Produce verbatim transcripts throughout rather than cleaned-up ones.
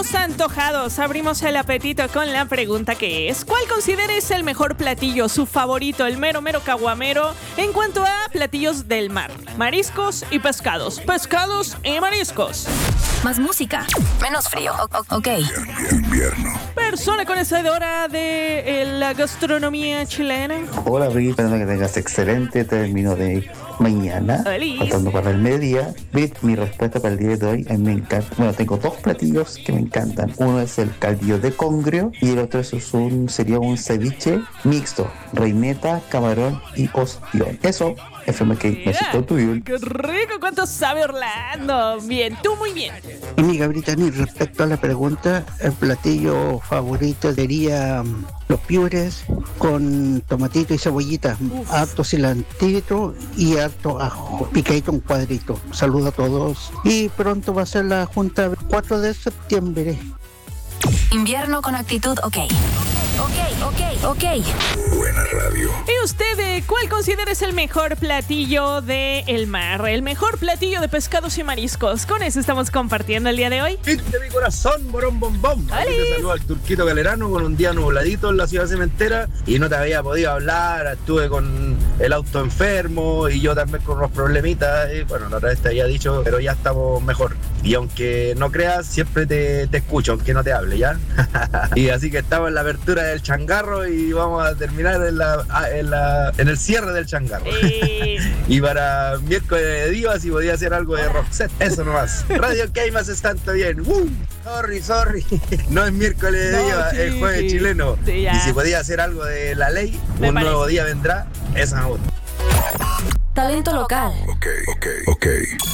Estamos antojados, abrimos el apetito con la pregunta que es: ¿cuál consideres el mejor platillo, su favorito, el mero mero caguamero en cuanto a platillos del mar? Mariscos y pescados, pescados y mariscos. Más música, menos frío, o- ok. Invierno. Persona conocedora de eh, la gastronomía chilena. Hola Ricky, esperando que tengas excelente término de mañana, Feliz. faltando para el mediodía. Rick, mi respuesta para el día de hoy, a mí me encanta. Bueno, tengo dos platillos que me encantan. Uno es el caldillo de congrio y el otro es un, sería un ceviche mixto, reineta, camarón y ostión. Eso, F M K, me siento tuyo. ¡Qué rico! ¿Cuánto sabe Orlando? Bien, tú muy bien. Y mi Gabritani, respecto a la pregunta, el platillo favorito sería mm, los piures con tomatito y cebollita, harto cilantro y harto ajo, picadito en cuadrito. Saludo a todos y pronto va a ser la junta el cuatro de septiembre. Invierno con actitud, ok. Ok, ok, ok. Buena radio. ¿Y usted eh, cuál considera es el mejor platillo del mar? El mejor platillo de pescados y mariscos. Con eso estamos compartiendo el día de hoy. Hit de mi corazón, borón bombón. Aquí te saludo al Turquito Galerano con un día nubladito en la ciudad cementera y no te había podido hablar. Estuve con el auto enfermo y yo también con unos problemitas. Y bueno, la otra vez te había dicho, pero ya estamos mejor. Y aunque no creas, siempre te, te escucho, aunque no te hable, ¿ya? Y así que estamos en la apertura del changarro y vamos a terminar en, la, en, la, en el cierre del changarro. Eh, Y para miércoles de divas, si podía hacer algo de Roxette, eso nomás. Radio K-Más es tanto bien. ¡Uh! Sorry, sorry. No es miércoles de No, divas, sí, es jueves sí. chileno. Sí, ya. Y si podía hacer algo de la ley, Me un parece. nuevo día vendrá. Esa me gusta. Talento local, Ok, ok, ok.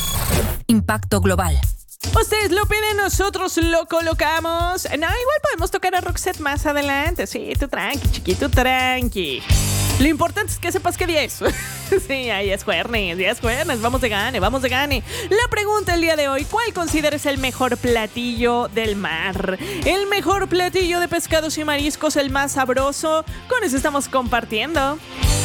impacto global. Ustedes lo piden, nosotros lo colocamos. No, igual podemos tocar a Roxette más adelante. Sí, tú tranqui, chiquito, tranqui. Lo importante es que sepas qué día es. Sí, ahí es jueves, ya es jueves. Vamos de gane, vamos de gane. La pregunta el día de hoy: ¿cuál consideras el mejor platillo del mar? El mejor platillo de pescados y mariscos, el más sabroso. Con eso estamos compartiendo.